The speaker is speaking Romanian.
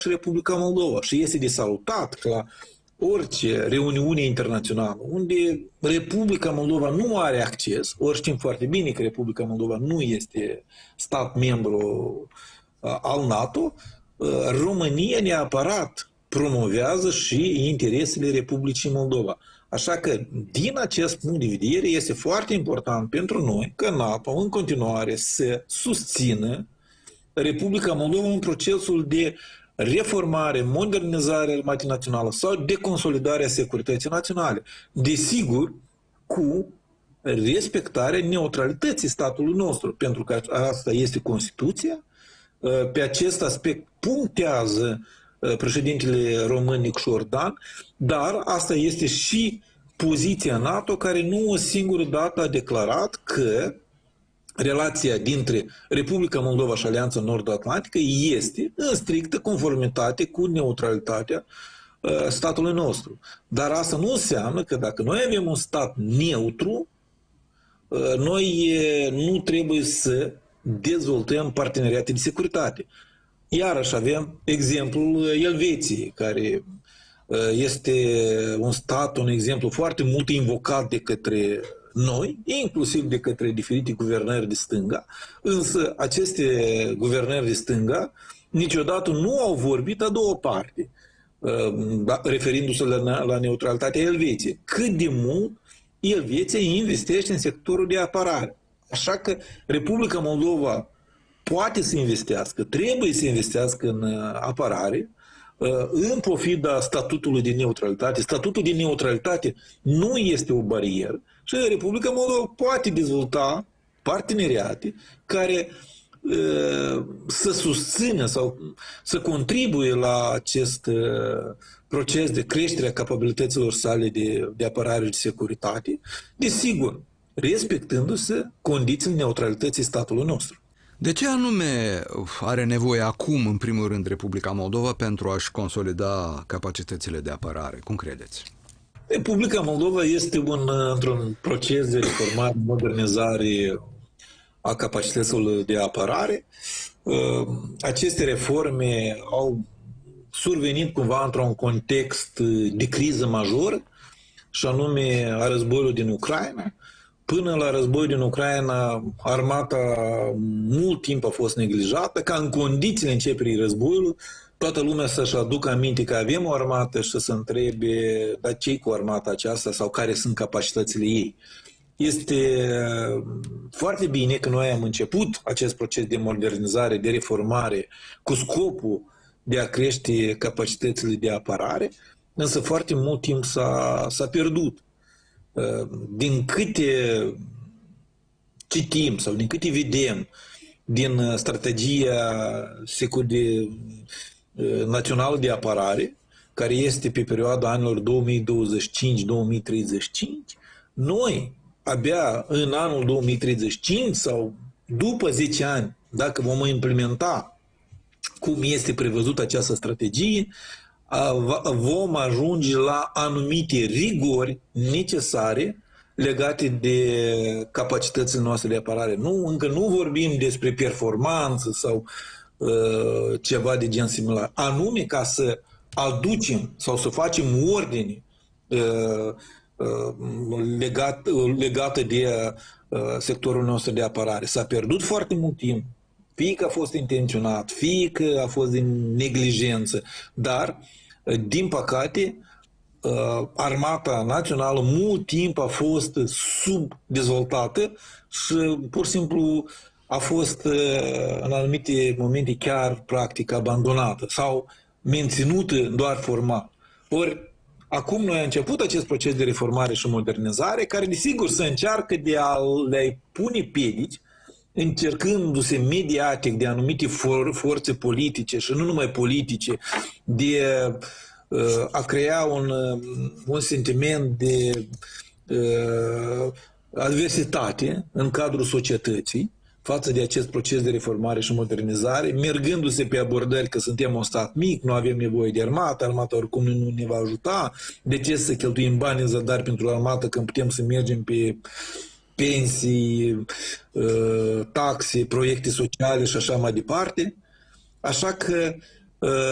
și Republica Moldova și este de salutat că la orice reuniune internațională unde Republica Moldova nu are acces, ori știm foarte bine că Republica Moldova nu este stat membru al NATO, România neapărat promovează și interesele Republicii Moldova. Așa că, din acest punct de vedere, este foarte important pentru noi că NATO în continuare să susțină Republica Moldova în procesul de reformare, modernizare armatei naționale sau de consolidare a securității naționale. Desigur, cu respectarea neutralității statului nostru, pentru că asta este Constituția. Pe acest aspect punctează președintele român Nicșordan, dar asta este și poziția NATO, care nu o singură dată a declarat că relația dintre Republica Moldova și Alianța Nord-Atlantică este în strictă conformitate cu neutralitatea statului nostru. Dar asta nu înseamnă că dacă noi avem un stat neutru, noi nu trebuie să dezvoltăm parteneriate de securitate. Iarăși avem exemplul Elveției, care este un stat, un exemplu foarte mult invocat de către noi, inclusiv de către diferite guvernări de stânga, însă aceste guvernări de stânga niciodată nu au vorbit a doua parte, referindu-se la neutralitatea Elveției. Cât de mult Elveția investește în sectorul de apărare. Așa că Republica Moldova poate să investească, trebuie să investească în apărare, în pofida statutului de neutralitate. Statutul de neutralitate nu este o barieră și Republica Moldova poate dezvolta parteneriate care să susțină sau să contribuie la acest proces de creștere a capabilităților sale de apărare și de securitate, desigur, respectându-se condițiile neutralității statului nostru. De ce anume are nevoie acum, în primul rând, Republica Moldova pentru a-și consolida capacitățile de apărare? Cum credeți? Republica Moldova este într-un proces de reformare, modernizare a capacităților de apărare. Aceste reforme au survenit cumva într-un context de criză majoră, și anume a războiului din Ucraina. Până la războiul din Ucraina, armata mult timp a fost neglijată, ca în condițiile începerii războiului, toată lumea să-și aducă aminte că avem o armată și să se întrebe, dar ce-i cu armata aceasta sau care sunt capacitățile ei. Este foarte bine că noi am început acest proces de modernizare, de reformare, cu scopul de a crește capacitățile de apărare, însă foarte mult timp s-a pierdut. Din câte citim sau din câte vedem din strategia națională de apărare, care este pe perioada anilor 2025-2035, noi abia în anul 2035 sau după 10 ani, dacă vom implementa cum este prevăzut această strategie, vom ajunge la anumite rigori necesare legate de capacitățile noastre de apărare. Încă nu vorbim despre performanță sau ceva de gen similar. Anume ca să aducem sau să facem ordine legată de sectorul nostru de apărare. S-a pierdut foarte mult timp. Fie că a fost intenționat, fie că a fost din neglijență, dar, din păcate, armata națională mult timp a fost subdezvoltată și pur și simplu a fost în anumite momente chiar practic abandonată sau menținută doar formal. Ori acum noi am început acest proces de reformare și modernizare care desigur se încearcă de a-i pune piedici, încercându-se mediatic de anumite forțe politice și nu numai politice, de a crea un sentiment de adversitate în cadrul societății față de acest proces de reformare și modernizare, mergându-se pe abordări că suntem un stat mic, nu avem nevoie de armată, armata oricum nu ne va ajuta, de ce să cheltuim bani în zadar pentru armată când putem să mergem pe pensii, taxe, proiecte sociale și așa mai departe. Așa că